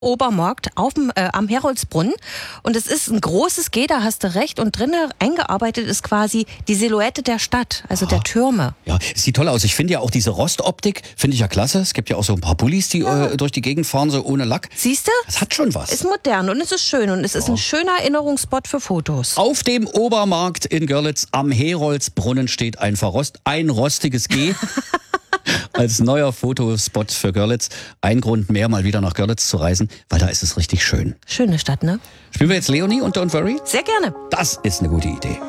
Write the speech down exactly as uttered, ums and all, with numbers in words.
Obermarkt auf dem, äh, am Heroldsbrunnen. Und es ist ein großes G, da hast du recht. Und drinnen eingearbeitet ist quasi die Silhouette der Stadt, also der Türme. Ja, es sieht toll aus. Ich finde ja auch diese Rostoptik, finde ich ja klasse. Es gibt ja auch so ein paar Pullis, die Ja. äh, durch die Gegend fahren, so ohne Lack. Siehst du? Das hat schon was. Ist modern und es ist schön. Und es ist ein schöner Erinnerungsspot für Fotos. Auf dem Obermarkt in Görlitz am Heroldsbrunnen steht ein Verrost, ein rostiges G. Als neuer Fotospot für Görlitz. Ein Grund mehr, mal wieder nach Görlitz zu reisen, weil da ist es richtig schön. Schöne Stadt, ne? Spielen wir jetzt Leonie und Don't Worry? Sehr gerne. Das ist eine gute Idee.